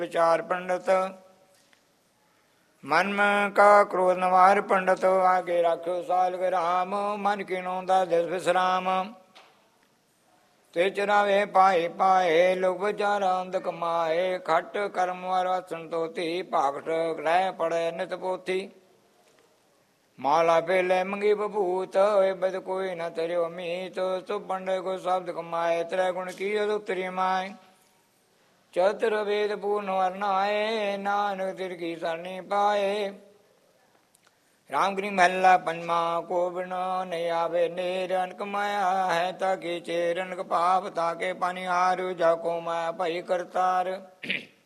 विचार पंडित मन में का क्रोध नवार पंडित आगे रखो साल के राम मन की नौंदा दस विश्राम ते चरावे पाए पाए लोग विचार अंध कमाए खट कर्म वारा संतोति पाकट ग्रह पड़े नित पोथी माला पेले मंगी बभूत बद कोई न तरियो मीत सो पंडे को शब्द कमाए त्रय गुण की उत्तरी माए चतुर वेद पूर्ण वर्णाए नानक तिर की सरणी पाए रामगिरी महला पंचमा को बिना नहीं आवे नेर अनक माया है ताकि चेर अनक पाप ताके पानी हारू जाको माया भई करतार